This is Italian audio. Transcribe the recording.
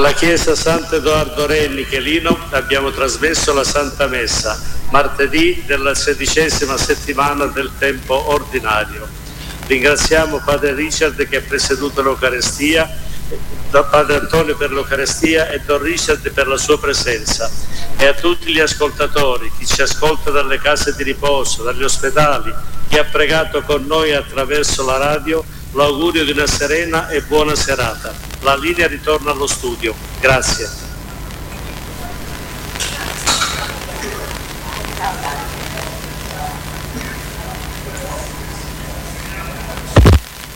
Alla chiesa Sant'Edoardo Re Michelino abbiamo trasmesso la Santa Messa, martedì della 16ª settimana del tempo ordinario. Ringraziamo Padre Richard che ha presieduto l'Eucarestia, Padre Antonio per l'Eucarestia e Don Richard per la sua presenza. E a tutti gli ascoltatori, chi ci ascolta dalle case di riposo, dagli ospedali, chi ha pregato con noi attraverso la radio, l'augurio di una serena e buona serata. La linea ritorna allo studio. Grazie.